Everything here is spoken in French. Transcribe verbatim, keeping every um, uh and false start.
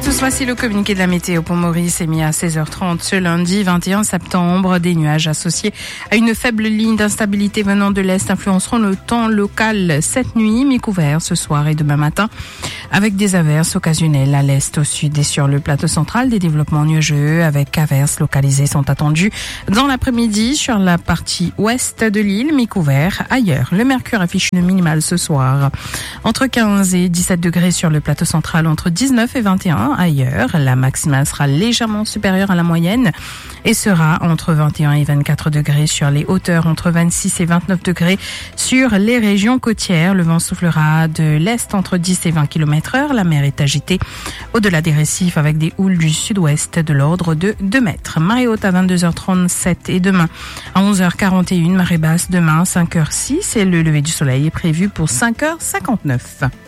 tous, voici le communiqué de la météo pour Maurice, émis à seize heures trente ce lundi vingt et un septembre. Des nuages associés à une faible ligne d'instabilité venant de l'Est influenceront le temps local cette nuit, mi-couvert ce soir et demain matin, avec des averses occasionnelles à l'Est, au Sud et sur le plateau central. Des développements nuageux avec averses localisées sont attendus dans l'après-midi sur la partie ouest de l'île, mi-couvert ailleurs. Le mercure affiche une minimale ce soir entre quinze et dix-sept degrés sur le plateau central, entre dix-neuf et vingt et un ailleurs. La maximale sera légèrement supérieure à la moyenne et sera entre vingt et un et vingt-quatre degrés sur les hauteurs, entre vingt-six et vingt-neuf degrés sur les régions côtières. Le vent soufflera de l'est entre dix et vingt kilomètres heure. La mer est agitée au-delà des récifs avec des houles du sud-ouest de l'ordre de deux mètres. Marée haute à vingt-deux heures trente-sept et demain à onze heures quarante et un. Marée basse demain cinq heures six et le lever du soleil est prévu pour cinq heures cinquante-neuf.